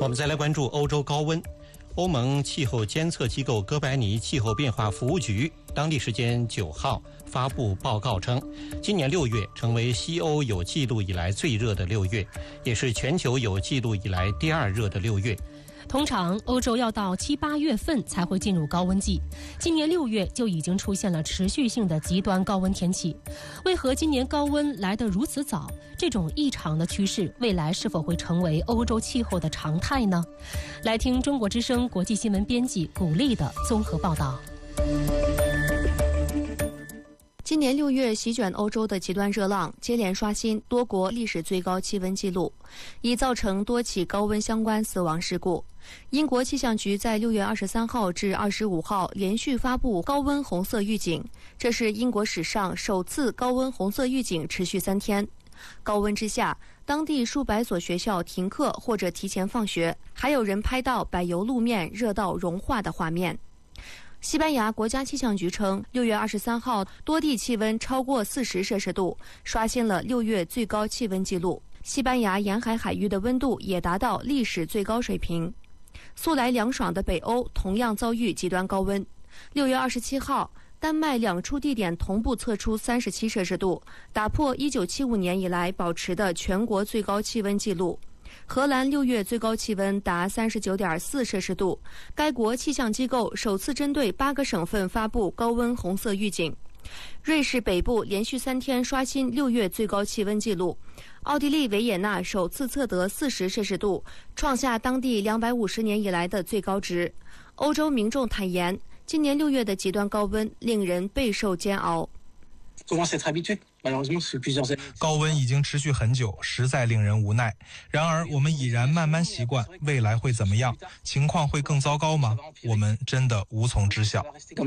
我们再来关注欧洲高温。欧盟气候监测机构哥白尼气候变化服务局当地时间9号发布报告称，今年6月成为西欧有记录以来最热的6月，也是全球有记录以来第2热的6月。 通常欧洲要到7、8月份才会进入高温季，今年6月就已经出现了持续性的极端高温天气。为何今年高温来得如此早？这种异常的趋势未来是否会成为欧洲气候的常态呢？来听中国之声国际新闻编辑古丽的综合报道。 今年6月席卷欧洲的极端热浪接连刷新多国历史最高气温纪录，已造成多起高温相关死亡事故。英国气象局在6月23号至25号连续发布高温红色预警，这是英国史上首次高温红色预警持续3天。高温之下，当地数百所学校停课或者提前放学，还有人拍到柏油路面热到融化的画面。西班牙国家气象局称，6月23号多地气温超过40摄氏度，刷新了6月最高气温纪录。西班牙沿海海域的温度也达到历史最高水平。素来凉爽的北欧同样遭遇极端高温。6月27号，丹麦2处地点同步测出37摄氏度，打破1975年以来保持的全国最高气温纪录。荷兰6月最高气温达39.4摄氏度，该国气象机构首次针对8个省份发布高温红色预警。瑞士北部连续3天刷新6月最高气温纪录，奥地利维也纳首次测得40摄氏度，创下当地250年以来的最高值。欧洲民众坦言，今年6月的极端高温令人备受煎熬。 高温已经持续很久，实在令人无奈。然而我们已然慢慢习惯，未来会怎么样？情况会更糟糕吗？我们真的无从知晓。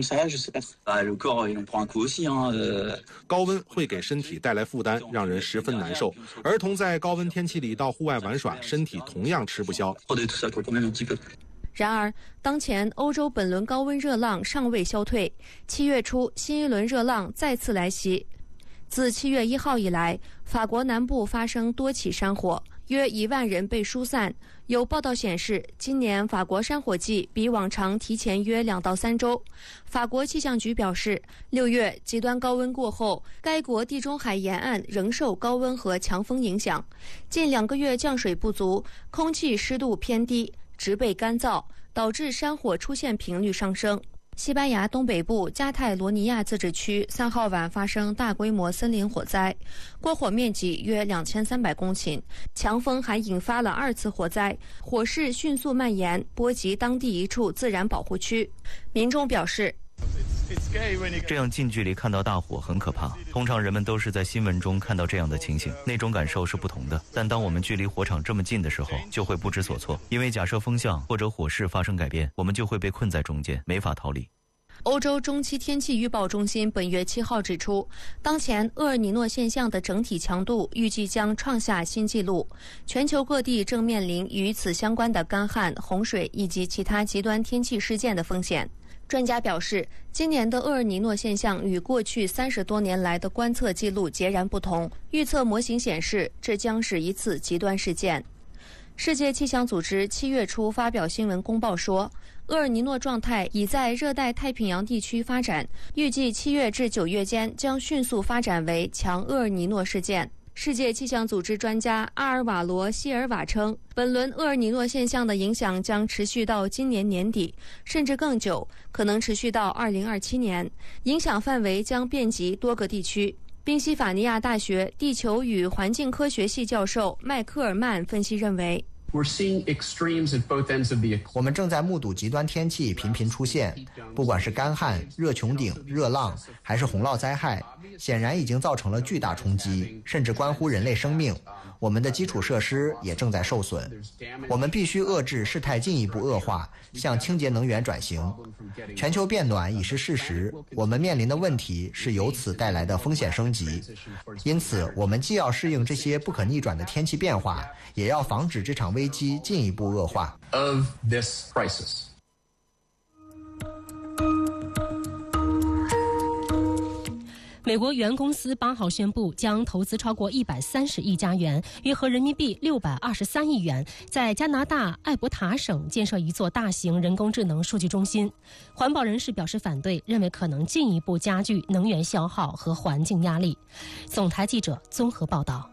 高温会给身体带来负担，让人十分难受。儿童在高温天气里到户外玩耍，身体同样吃不消。 然而，当前欧洲本轮高温热浪尚未消退，7月初新一轮热浪再次来袭。自7月1号以来，法国南部发生多起山火，约1万人被疏散。有报道显示，今年法国山火季比往常提前约2到3周。法国气象局表示，6月极端高温过后，该国地中海沿岸仍受高温和强风影响，近2个月降水不足，空气湿度偏低，植被干燥，导致山火出现频率上升。西班牙东北部加泰罗尼亚自治区3号晚发生大规模森林火灾，过火面积约2300公顷，强风还引发了2次火灾，火势迅速蔓延，波及当地一处自然保护区。民众表示， 这样近距离看到大火很可怕，通常人们都是在新闻中看到这样的情形，那种感受是不同的。但当我们距离火场这么近的时候，就会不知所措，因为假设风向或者火势发生改变，我们就会被困在中间，没法逃离。 欧洲中期天气预报中心本月7号指出，当前厄尔尼诺现象的整体强度预计将创下新纪录，全球各地正面临与此相关的干旱、洪水以及其他极端天气事件的风险。专家表示，今年的厄尔尼诺现象与过去30多年来的观测记录截然不同，预测模型显示这将是一次极端事件。世界气象组织7月初发表新闻公报说，厄尔尼诺状态已在热带太平洋地区发展，预计7月至9月间将迅速发展为强厄尔尼诺事件。世界气象组织专家阿尔瓦罗·希尔瓦称，本轮厄尔尼诺现象的影响将持续到今年年底，甚至更久，可能持续到2027年，影响范围将遍及多个地区。宾夕法尼亚大学地球与环境科学系教授迈克尔曼分析认为， 我们正在目睹极端天气频频出现，不管是干旱、热穹顶、热浪，还是洪涝灾害，显然已经造成了巨大冲击，甚至关乎人类生命。我们的基础设施也正在受损，我们必须遏制事态进一步恶化，向清洁能源转型。全球变暖已是事实，我们面临的问题是由此带来的风险升级。因此，我们既要适应这些不可逆转的天气变化，也要防止这场危机进一步恶化。 美国原公司8号宣布，将投资超过130亿加元，约合人民币623亿元，在加拿大艾伯塔省建设一座大型人工智能数据中心。环保人士表示反对，认为可能进一步加剧能源消耗和环境压力。总台记者综合报道。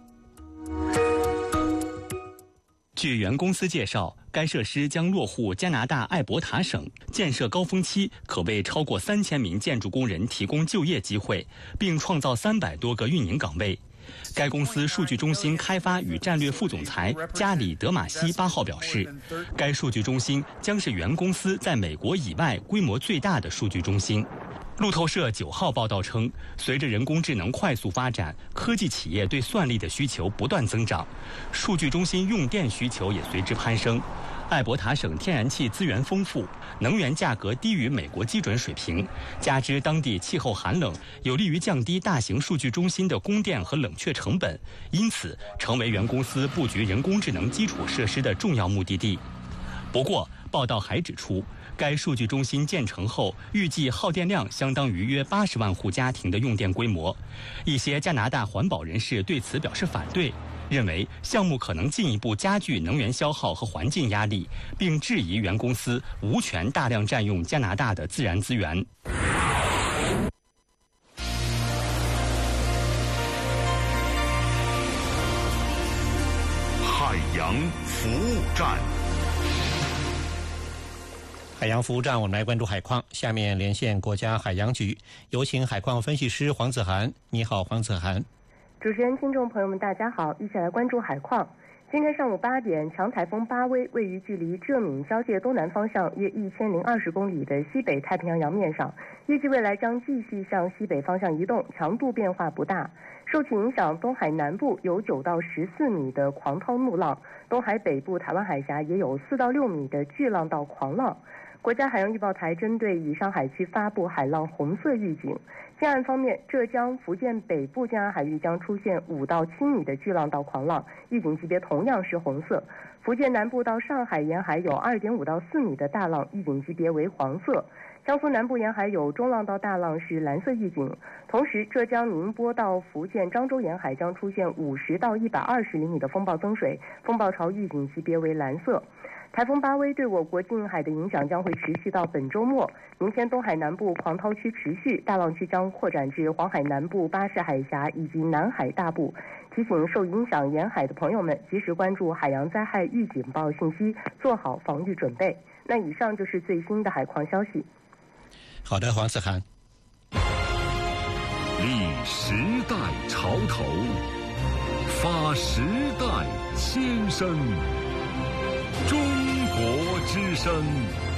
据原公司介绍，该设施将落户加拿大艾伯塔省，建设高峰期可为超过3000名建筑工人提供就业机会，并创造300多个运营岗位。该公司数据中心开发与战略副总裁加里德马西8号表示，该数据中心将是原公司在美国以外规模最大的数据中心。路透社9号报道称，随着人工智能快速发展，科技企业对算力的需求不断增长，数据中心用电需求也随之攀升。艾伯塔省天然气资源丰富，能源价格低于美国基准水平，加之当地气候寒冷，有利于降低大型数据中心的供电和冷却成本，因此成为原公司布局人工智能基础设施的重要目的地。不过，报道还指出，该数据中心建成后，预计耗电量相当于约80万户家庭的用电规模。一些加拿大环保人士对此表示反对，认为项目可能进一步加剧能源消耗和环境压力，并质疑原公司无权大量占用加拿大的自然资源。 海洋服务站。 海洋服务站，我们来关注海况。下面连线国家海洋局，有请海况分析师黄子涵。你好，黄子涵。 主持人、听众朋友们，大家好，一起来关注海况。今天上午8点，强台风巴威位于距离浙闽交界东南方向约1020公里的西北太平洋洋面上，预计未来将继续向西北方向移动，强度变化不大。受其影响，东海南部有9到14米的狂涛怒浪，东海北部、台湾海峡也有4到6米的巨浪到狂浪。国家海洋预报台针对以上海区发布海浪红色预警。近岸方面，浙江、福建北部近岸海域将出现5到7米的巨浪到狂浪，预警级别同样是红色。福建南部到上海沿海有2.5到4米的大浪，预警级别为黄色。江苏南部沿海有中浪到大浪，是蓝色预警。同时，浙江宁波到福建漳州沿海将出现50到120厘米的风暴增水，风暴潮预警级别为蓝色。台风巴威对我国近海的影响将会持续到本周末。明天东海南部狂涛区持续，大浪区将扩展至黄海南部、巴士海峡以及南海大部。提醒受影响沿海的朋友们及时关注海洋灾害预警报信息，做好防御准备。那以上就是最新的海况消息。 好的，黄子涵。 立时代潮头，发时代先声。中国之声。